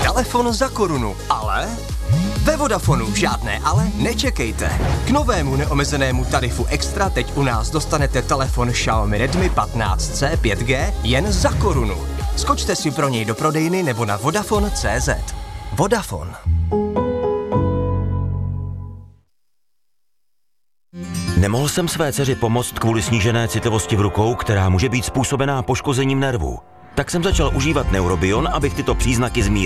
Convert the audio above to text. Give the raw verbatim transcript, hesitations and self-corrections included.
Telefon za korunu, ale... Ve Vodafonu žádné ale nečekejte. K novému neomezenému tarifu Extra teď u nás dostanete telefon Xiaomi Redmi patnáct C pět G jen za korunu. Skočte si pro něj do prodejny nebo na Vodafone tečka cé zet. Vodafone. Nemohl jsem své dceři pomoct kvůli snížené citlivosti v rukou, která může být způsobená poškozením nervů. Tak jsem začal užívat Neurobion, abych tyto příznaky zmírnil.